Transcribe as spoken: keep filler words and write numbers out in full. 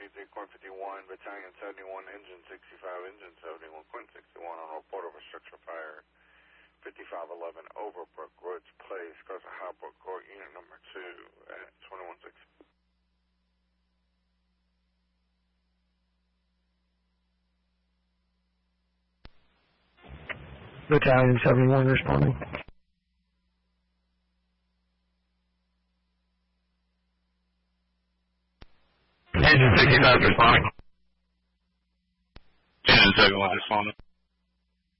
fifty-three, Coin fifty-one, Battalion seventy-one, Engine sixty-five, Engine seventy-one, Quint sixty-one on report of a structure fire. fifty-five eleven Overbrook Woods Place, across the Highbrook Court, unit number two at twenty-one six. Battalion seventy-one responding. Engine sixty-five responding. Engine seventy-one responding.